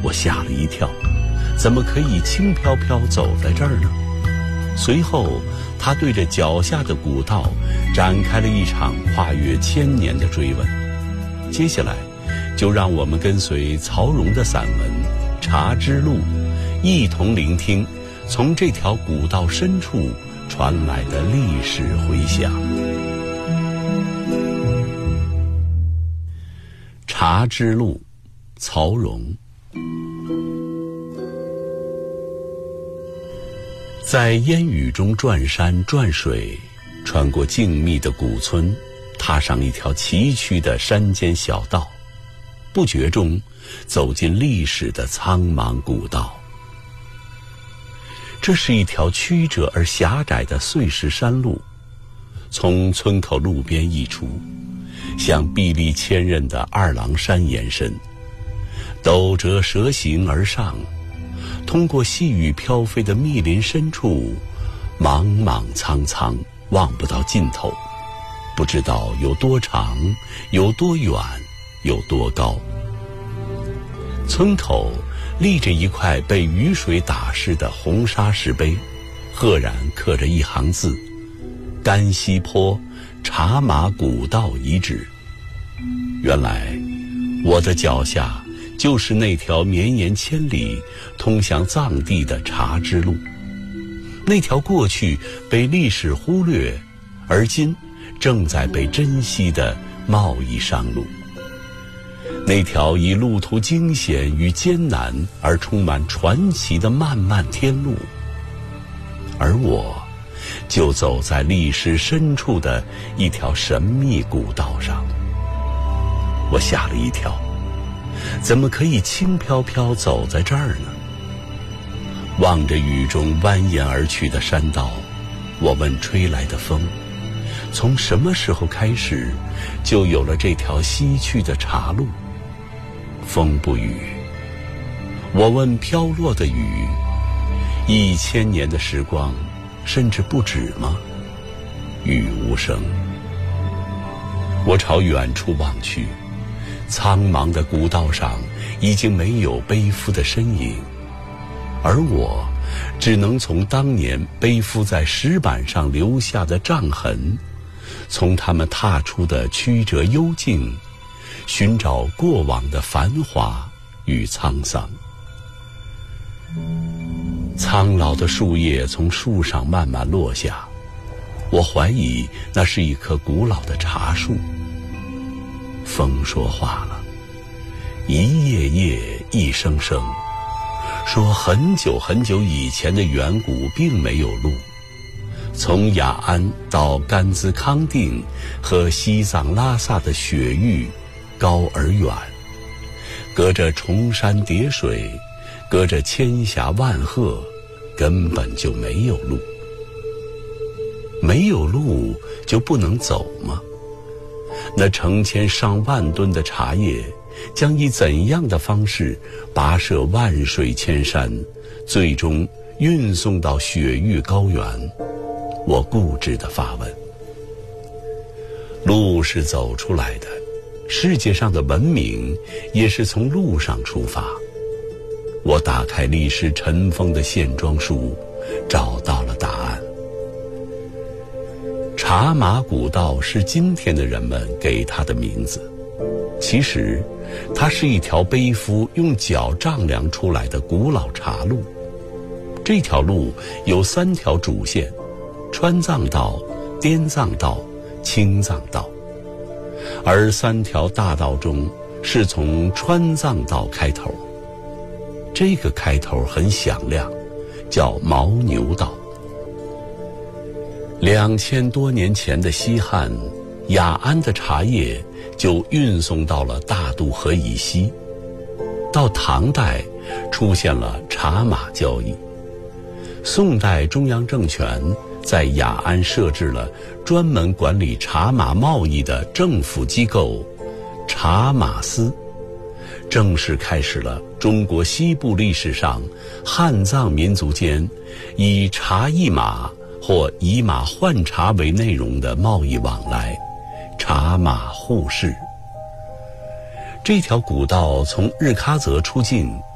我吓了一跳，怎么可以轻飘飘走在这儿呢？随后他对着脚下的古道展开了一场跨越1000年的追问。接下来就让我们跟随曹荣的散文《茶之路》，一同聆听从这条古道深处传来的历史回响。茶之路，曹荣。在烟雨中转山转水，穿过静谧的古村，踏上一条崎岖的山间小道，不觉中走进历史的苍茫古道。这是一条曲折而狭窄的碎石山路，从村口路边溢出，向壁立千仞的二郎山延伸，陡折蛇行而上，通过细雨飘飞的密林深处，茫茫苍苍，望不到尽头，不知道有多长，有多远，有多高。村口立着一块被雨水打湿的红砂石碑，赫然刻着一行字：甘溪坡茶马古道遗址。原来我的脚下就是那条绵延千里通向藏地的茶之路，那条过去被历史忽略，而今正在被珍惜的贸易商路，那条以路途惊险与艰难而充满传奇的漫漫天路。而我就走在历史深处的一条神秘古道上。我吓了一跳，怎么可以轻飘飘走在这儿呢？望着雨中蜿蜒而去的山道，我问吹来的风，从什么时候开始就有了这条西去的茶路？风不语。我问飘落的雨，1000年的时光甚至不止吗？雨无声。我朝远处望去，苍茫的古道上已经没有背夫的身影，而我只能从当年背夫在石板上留下的杖痕，从他们踏出的曲折幽径，寻找过往的繁华与沧桑。苍老的树叶从树上慢慢落下，我怀疑那是一棵古老的茶树。风说话了，一叶叶，一声声，说很久很久以前的远古并没有路，从雅安到甘孜康定和西藏拉萨的雪域高而远，隔着重山叠水，隔着千峡万壑，根本就没有路。没有路就不能走吗？那成千上万吨的茶叶将以怎样的方式跋涉万水千山，最终运送到雪域高原？我固执地发问。路是走出来的，世界上的文明也是从路上出发。我打开历史尘封的线装书，找到了答案。茶马古道是今天的人们给它的名字，其实它是一条背夫用脚丈量出来的古老茶路。这条路有3条主线：川藏道、滇藏道、青藏道。而3条大道中是从川藏道开头，这个开头很响亮，叫牦牛道。2000多年前的西汉，雅安的茶叶就运送到了大渡河以西。到唐代出现了茶马交易。宋代中央政权在雅安设置了专门管理茶马贸易的政府机构茶马司，正式开始了中国西部历史上汉藏民族间以茶易马或以马换茶为内容的贸易往来，茶马互市。这条古道从日喀则出境，